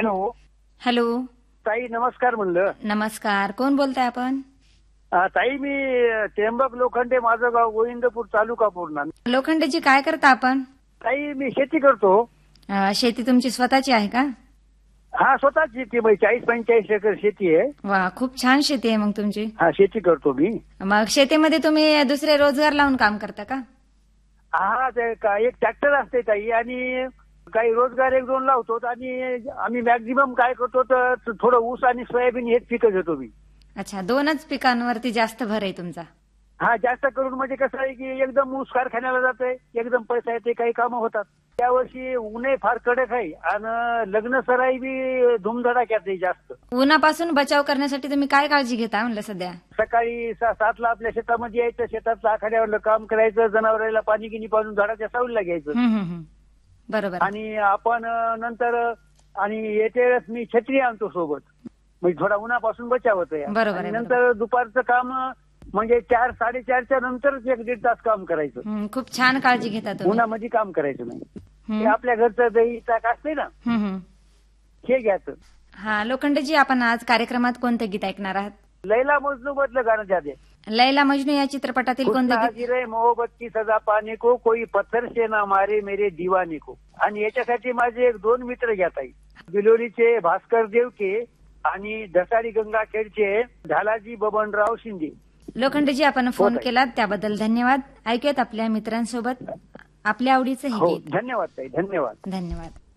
Hello. Hello. ताई नमस्कार म्हणलं. नमस्कार. कोण बोलताय आपण? ताई मी त्र्यंबक लोखंडे, माझं गाव गोविंदपूर, तालुका पूर्णा. लोखंडेजी काय करता आपण? ताई मी शेती करतो. शेती तुमची स्वतःची आहे का? हा, स्वतःच शेती, 40-45 एकर शेती आहे. वा, खूप छान शेती आहे मग तुमची. हा, शेती करतो मी. मग शेतीमध्ये तुम्ही दुसरे रोजगार लावून काम करता का? हा, एक ट्रॅक्टर असते ताई, आणि काही रोजगार 1-2 लावतो. आणि आम्ही मॅक्झिमम काय करतो तर थोडं ऊस आणि सोयाबीन हेच पिकं घेतो मी. अच्छा, 2च पिकांवरती जास्त भर आहे तुमचा. हा, जास्त करून म्हणजे कसं आहे की एकदम ऊस कारखान्याला जातोय, एकदम पैसा येते, काही कामं होतात. त्यावर्षी ऊनही फार कडक आहे आणि लग्न सराई बी धुमधडाक्यात आहे जास्त. उन्हापासून बचाव करण्यासाठी तुम्ही काय काळजी घेता म्हणलं सध्या? सकाळी 7ला आपल्या शेतामध्ये यायचं, शेतात आखाड्यावरलं काम करायचं, जनावरांना पाणी गिनी पाजून झाडाच्या सावलीला घ्यायचं. बरोबर. आणि आपण नंतर आणि येते वेळेस मी छत्री आणतो सोबत, म्हणजे थोडा उन्हापासून बचाव होतोय. बरोबर. नंतर दुपारचं काम म्हणजे 4-4:30च्या नंतरच 1-1.5 तास काम करायचं. खूप छान काळजी घेता तुम्ही. उन्हामध्ये काम करायचं नाही. हे आपल्या घरचं दही ताक असते ना, हे घ्यायचं. हा, लोखंडेजी आपण आज कार्यक्रमात कोणतं गीत ऐकणार आहात? लैला मजनू मधलं गाणं द्या. लैला मजनू या चित्रपटातील कोणतं गीत? रे मोहब्बत की सजा पाने को, कोई पत्थर से ना मारे मेरे दीवाने को. आणि याच्यासाठी माझे 2 मित्र घ्या ताई. बिलोलीचे भास्कर देवके आणि धसारी गंगाखेडचे झालाजी बबनराव शिंदे. लोखंडेजी आपण फोन केलात त्याबद्दल धन्यवाद. ऐकूयात आपल्या मित्रांसोबत आपल्या आवडीचं हे गीत. धन्यवाद ताई, धन्यवाद. धन्यवाद.